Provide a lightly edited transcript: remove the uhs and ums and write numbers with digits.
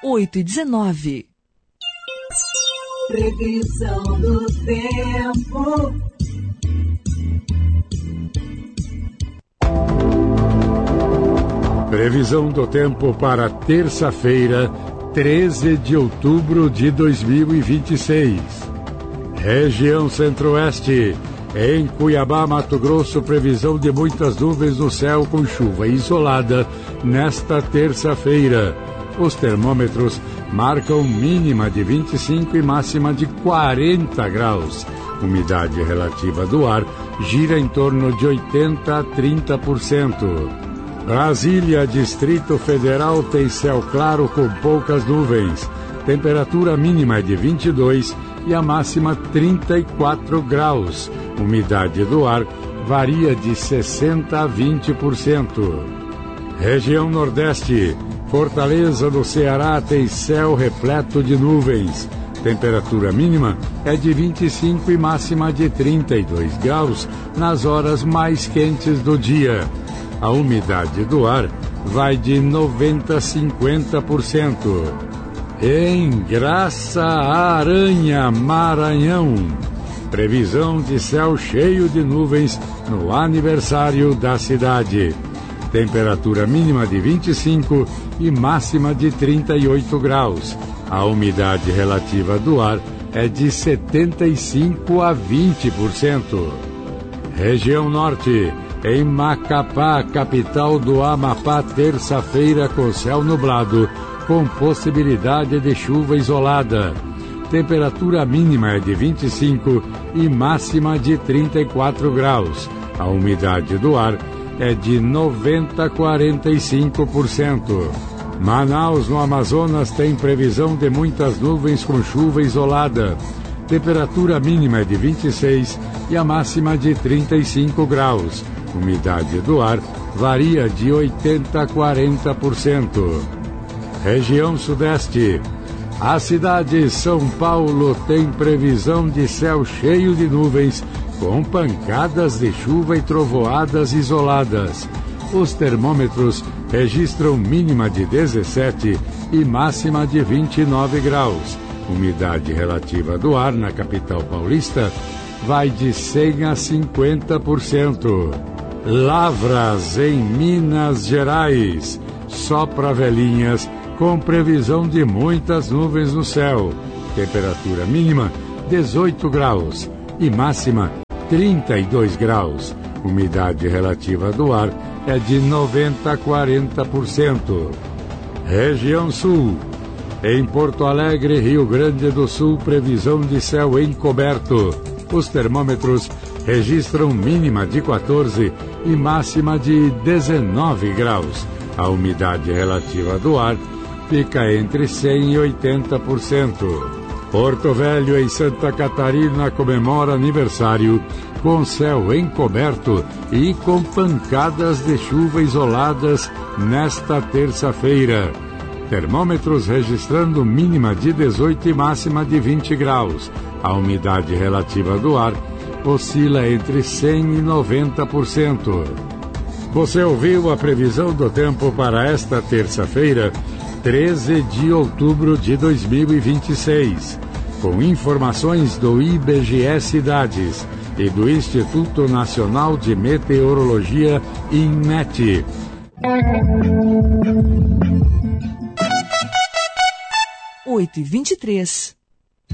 8h19. Previsão do tempo. Previsão do tempo para terça-feira, 13 de outubro de 2026. Região Centro-Oeste. Em Cuiabá, Mato Grosso, previsão de muitas nuvens no céu com chuva isolada nesta terça-feira. Os termômetros marcam mínima de 25 e máxima de 40 graus. Umidade relativa do ar gira em torno de 80 a 30%. Brasília, Distrito Federal, tem céu claro com poucas nuvens. Temperatura mínima é de 22 e a máxima 34 graus. Umidade do ar varia de 60% a 20%. Região Nordeste. Fortaleza, no Ceará, tem céu repleto de nuvens. Temperatura mínima é de 25 e máxima de 32 graus nas horas mais quentes do dia. A umidade do ar vai de 90% a 50%. Em Graça Aranha, Maranhão, previsão de céu cheio de nuvens no aniversário da cidade. Temperatura mínima de 25 e máxima de 38 graus. A umidade relativa do ar é de 75% a 20%. Região Norte. Em Macapá, capital do Amapá, terça-feira com céu nublado, com possibilidade de chuva isolada. Temperatura mínima é de 25 e máxima de 34 graus. A umidade do ar é de 90% a 45%. Manaus, no Amazonas, tem previsão de muitas nuvens com chuva isolada. Temperatura mínima é de 26 e a máxima de 35 graus. Umidade do ar varia de 80% a 40%. Região Sudeste. A cidade de São Paulo tem previsão de céu cheio de nuvens, com pancadas de chuva e trovoadas isoladas. Os termômetros registram mínima de 17 e máxima de 29 graus. Umidade relativa do ar na capital paulista vai de 100% a 50%. Lavras, em Minas Gerais. Sopra velhinhas, com previsão de muitas nuvens no céu. Temperatura mínima 18 graus e máxima 32 graus. Umidade relativa do ar é de 90% a 40%. Região Sul. Em Porto Alegre, Rio Grande do Sul, previsão de céu encoberto. Os termômetros registram mínima de 14 e máxima de 19 graus. A umidade relativa do ar fica entre 100% e 80%. Porto Velho, em Santa Catarina, comemora aniversário com céu encoberto e com pancadas de chuva isoladas nesta terça-feira. Termômetros registrando mínima de 18 e máxima de 20 graus. A umidade relativa do ar oscila entre 100% e 90%. Você ouviu a previsão do tempo para esta terça-feira, 13 de outubro de 2026, com informações do IBGE Cidades e do Instituto Nacional de Meteorologia, INMET. 8h23.